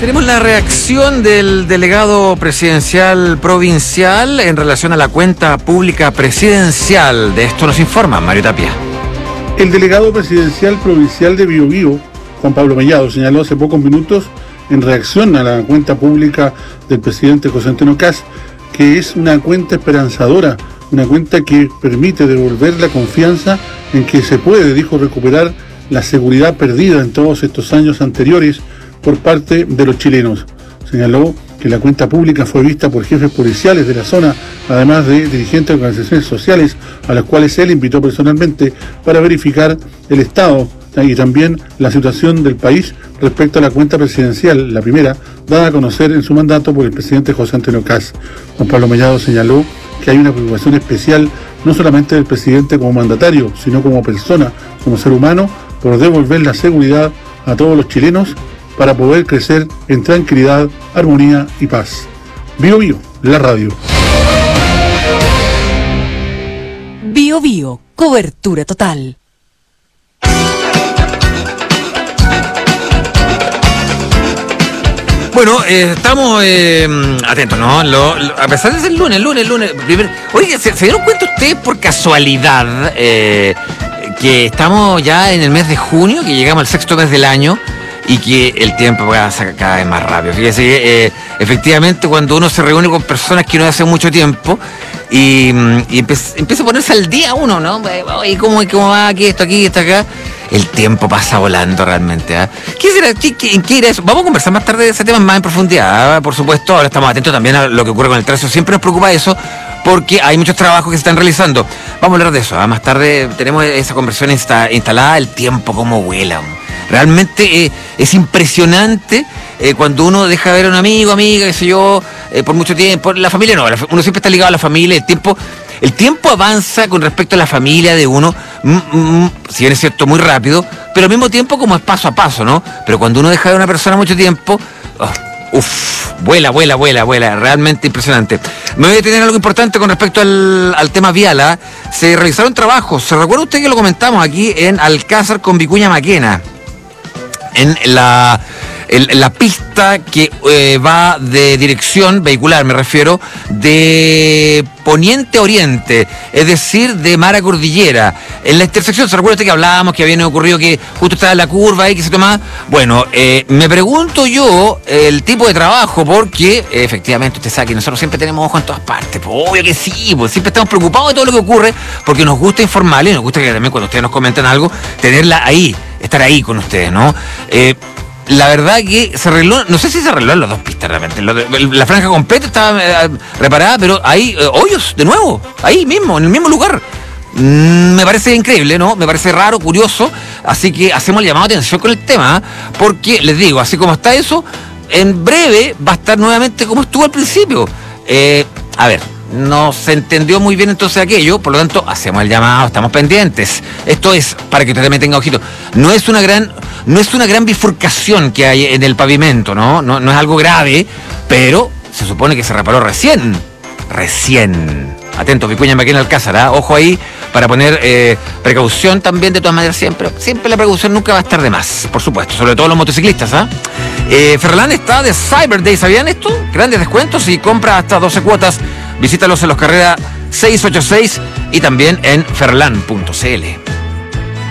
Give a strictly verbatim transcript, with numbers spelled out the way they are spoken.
Tenemos la reacción del delegado presidencial provincial en relación a la cuenta pública presidencial. De esto nos informa Mario Tapia. El delegado presidencial provincial de Biobío, Juan Pablo Mellado, señaló hace pocos minutos en reacción a la cuenta pública del presidente José Antonio Kast que es una cuenta esperanzadora, una cuenta que permite devolver la confianza en que se puede, dijo, recuperar la seguridad perdida en todos estos años anteriores por parte de los chilenos. Señaló que la cuenta pública fue vista por jefes policiales de la zona, además de dirigentes de organizaciones sociales a las cuales él invitó personalmente para verificar el estado y también la situación del país respecto a la cuenta presidencial, la primera, dada a conocer en su mandato por el presidente José Antonio Kast. Juan Pablo Mellado señaló que hay una preocupación especial no solamente del presidente como mandatario, sino como persona, como ser humano, por devolver la seguridad a todos los chilenos para poder crecer en tranquilidad, armonía y paz. Bio Bio, la radio. Bio Bio, cobertura total. Bueno, eh, estamos eh, atentos, ¿no? Lo, lo, a pesar de ser lunes, lunes, lunes. Primer, oye, ¿se, ¿se dieron cuenta ustedes por casualidad eh, que estamos ya en el mes de junio, que llegamos al sexto mes del año y que el tiempo pasa cada vez más rápido? Fíjese, eh, efectivamente, cuando uno se reúne con personas que no hace mucho tiempo y, y empieza, empieza a ponerse al día uno, ¿no? Oye, ¿cómo, cómo va aquí, esto aquí, esto acá? El tiempo pasa volando realmente. ¿eh? ¿Qué será? ¿Qué, qué, ¿En qué irá eso? Vamos a conversar más tarde de ese tema más en profundidad, ¿eh? Por supuesto. Ahora estamos atentos también a lo que ocurre con el tránsito. Siempre nos preocupa eso porque hay muchos trabajos que se están realizando. Vamos a hablar de eso. ¿eh? Más tarde tenemos esa conversión insta, instalada, el tiempo como vuela. Realmente eh, es impresionante eh, cuando uno deja de ver a un amigo, amiga, qué sé yo, eh, por mucho tiempo. La familia no, la, uno siempre está ligado a la familia. El tiempo... El tiempo avanza con respecto a la familia de uno, mm, mm, si bien es cierto, muy rápido, pero al mismo tiempo como es paso a paso, ¿no? Pero cuando uno deja de ver a una persona mucho tiempo, oh, uff, vuela, vuela, vuela, vuela, realmente impresionante. Me voy a detener algo importante con respecto al, al tema vial, ¿eh? Se realizaron trabajos, ¿se recuerda usted que lo comentamos aquí en Alcázar con Vicuña Maquena? En la... En la pista que eh, va de dirección vehicular, me refiero, de poniente a oriente, es decir, de mar a cordillera. En la intersección, ¿se recuerda usted que hablábamos que había ocurrido que justo estaba la curva ahí que se tomaba? Bueno, eh, me pregunto yo el tipo de trabajo, porque eh, efectivamente usted sabe que nosotros siempre tenemos ojo en todas partes. Pues, obvio que sí, pues siempre estamos preocupados de todo lo que ocurre, porque nos gusta informarle y nos gusta que también cuando ustedes nos comentan algo, tenerla ahí, estar ahí con ustedes, ¿no? Eh, La verdad que se arregló, no sé si se arregló en las dos pistas realmente. La franja completa estaba eh, reparada, pero hay eh, hoyos de nuevo, ahí mismo, en el mismo lugar. Mm, me parece increíble, ¿no? Me parece raro, curioso. Así que hacemos el llamado de atención con el tema, ¿eh? Porque les digo, así como está eso, en breve va a estar nuevamente como estuvo al principio. Eh, a ver. No se entendió muy bien entonces aquello, por lo tanto hacemos el llamado, estamos pendientes. Esto es para que usted también tenga ojito. No es una gran, no es una gran bifurcación que hay en el pavimento, ¿no? No, no es algo grave, pero se supone que se reparó recién. Recién. Atentos, Vicuña Maquena Alcázar, ¿eh? Ojo ahí para poner eh, precaución también de todas maneras siempre. Siempre la precaución nunca va a estar de más, por supuesto, sobre todo los motociclistas, ¿ah? ¿eh? Eh, Ferrolán está de Cyber Day, ¿sabían esto? Grandes descuentos y compra hasta doce cuotas. Visítalos en los carreras seiscientos ochenta y seis y también en ferlan punto c l.